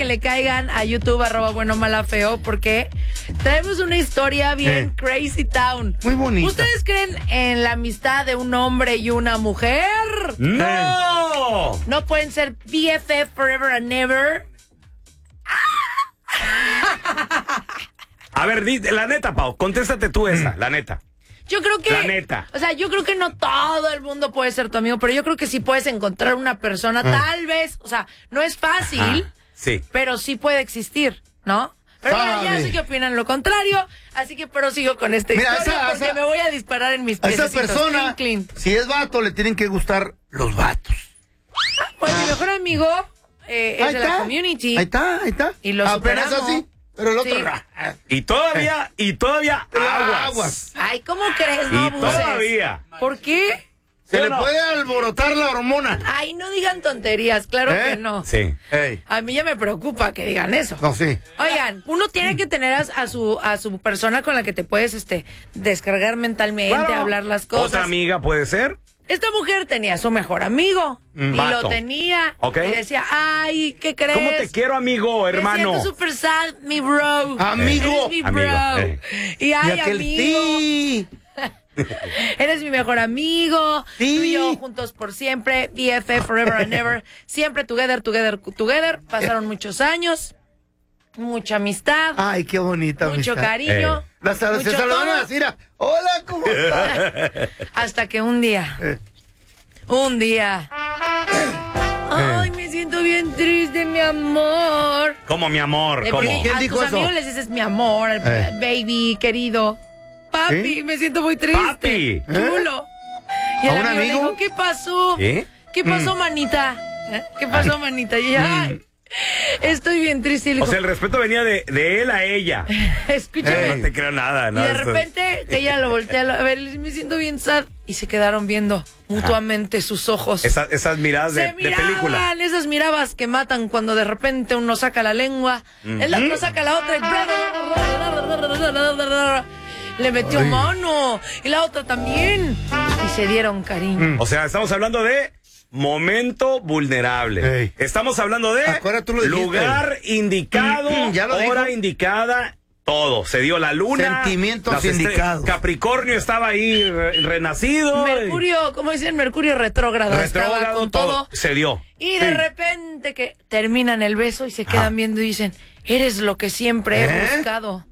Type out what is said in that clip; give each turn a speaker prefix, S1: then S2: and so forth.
S1: que le caigan a YouTube, @buenomalafeo, porque traemos una historia bien crazy town.
S2: Muy bonita.
S1: ¿Ustedes creen en la amistad de un hombre y una mujer?
S3: ¡No!
S1: ¿No pueden ser BFF forever and ever?
S3: A ver, la neta, Pau, contéstate tú esa, la neta.
S1: Yo creo que...
S3: La neta.
S1: O sea, yo creo que no todo el mundo puede ser tu amigo, pero yo creo que sí puedes encontrar una persona, tal vez, o sea, no es fácil,
S3: sí,
S1: pero sí puede existir, ¿no? Pero bueno, ya sé que opinan lo contrario, así que prosigo con esta historia porque me voy a disparar en mis pies.
S2: A esa persona, si es vato, le tienen que gustar los vatos.
S1: Pues mi mejor amigo es de la community.
S2: Ahí está.
S1: Y lo
S2: apenas
S1: superamos.
S2: así, pero el otro...
S1: Sí.
S3: Y todavía aguas.
S1: Ay, ¿cómo crees? No
S3: Y
S1: abuses.
S3: todavía.
S1: ¿Por qué?
S2: Se le puede alborotar la hormona.
S1: Ay, no digan tonterías, claro que no.
S3: Sí.
S1: A mí ya me preocupa que digan eso.
S2: No, sí.
S1: Oigan, uno tiene que tener a su persona con la que te puedes descargar mentalmente,
S3: Claro.
S1: hablar las cosas.
S3: ¿Otra amiga puede ser?
S1: Esta mujer tenía a su mejor amigo y
S3: Vato.
S1: lo tenía.
S3: Ok.
S1: Y decía, ay, ¿qué crees?
S3: ¿Cómo te quiero, amigo, hermano?
S1: Me siento súper sad, mi bro.
S2: Amigo.
S1: Eres mi bro.
S3: Amigo,
S1: Y ay,
S2: aquel
S1: amigo.
S2: sí.
S1: Eres mi mejor amigo.
S2: Sí.
S1: Tú y yo juntos por siempre. BFF forever and ever. Siempre together. Pasaron muchos años. Mucha amistad.
S2: Ay, qué bonita
S1: Mucho
S2: amistad.
S1: cariño.
S2: Se
S1: mucho
S2: saludan
S1: todo.
S2: así, hola, ¿cómo estás?
S1: Hasta que un día. Ay, me siento bien triste, mi amor.
S3: ¿Cómo, mi amor?
S1: Porque
S3: ¿Cómo?
S2: ¿Quién
S1: a
S2: dijo
S1: tus
S2: eso?
S1: amigos les dices mi amor, baby, querido. Papi, me siento muy triste.
S3: Papi.
S1: Chulo. Y
S2: ¿A
S1: el
S2: un
S1: amigo le
S2: amigo?
S1: dijo, ¿qué pasó?
S3: ¿Qué?
S1: ¿Qué pasó, manita? ¿Qué pasó, manita? Y ella, ay, estoy bien triste. Y le
S3: O
S1: dijo,
S3: sea, el respeto venía de él a ella.
S1: escúchame.
S3: No te creo nada,
S1: Y
S3: ¿no?
S1: de
S3: Esto-
S1: repente que ella lo voltea a ver, y dice, me siento bien sad. Y se quedaron viendo mutuamente sus ojos.
S3: Esas miradas de película.
S1: Esas miradas que matan cuando de repente uno saca la lengua, el otro saca la otra y le metió mano. Y la otra también. Y se dieron cariño.
S3: O sea, estamos hablando de momento vulnerable.
S2: Ey.
S3: Estamos hablando de
S2: Acuérdate, tú lo dijiste.
S3: lugar indicado,
S2: Ya lo
S3: hora
S2: dijo.
S3: indicada. Todo, se dio la luna.
S2: Sentimientos
S3: las
S2: indicados.
S3: Capricornio estaba ahí renacido.
S1: Mercurio, como dicen, Mercurio retrógrado. Estaba
S3: Retrógrado,
S1: con todo.
S3: se dio.
S1: Y de repente que terminan el beso y se quedan viendo y dicen, eres lo que siempre he buscado.